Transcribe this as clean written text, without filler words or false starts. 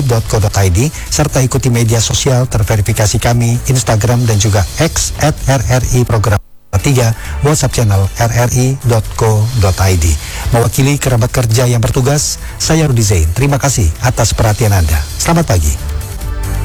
rri.co.id, serta ikuti media sosial terverifikasi kami, Instagram dan juga X @RRI Program 3, WhatsApp channel rri.co.id. Mewakili kerabat kerja yang bertugas, saya Rudi Zain. Terima kasih atas perhatian Anda. Selamat pagi.